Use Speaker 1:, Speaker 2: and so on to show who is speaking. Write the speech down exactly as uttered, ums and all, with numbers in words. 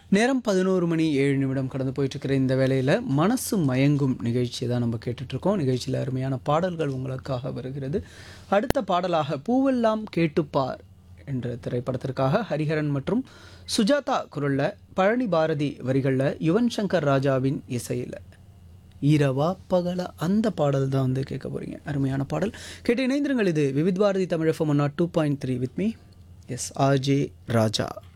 Speaker 1: நேரம் பதினொரு மணி ஏழு நிமிடம் கடந்து போயிட்டுருக்கிற இந்த வேளையில் மனசு மயங்கும் நிகழ்ச்சியை தான் நம்ம கேட்டுட்ருக்கோம். நிகழ்ச்சியில் அருமையான பாடல்கள் உங்களுக்காக வருகிறது. அடுத்த பாடலாக பூவெல்லாம் கேட்டுப்பார் என்ற திரைப்படத்திற்காக ஹரிஹரன் மற்றும் சுஜாதா குரலில், பழனி பாரதி வரிகளில், யுவன் சங்கர் ராஜாவின் இசையில் இரவா பகலா அந்த பாடல் தான் வந்து கேட்க போகிறீங்க. அருமையான பாடல் கேட்டு இணைந்திருங்கள். இது Vividh Bharathi Tamil FM one not two point three with me yes RJ Raja.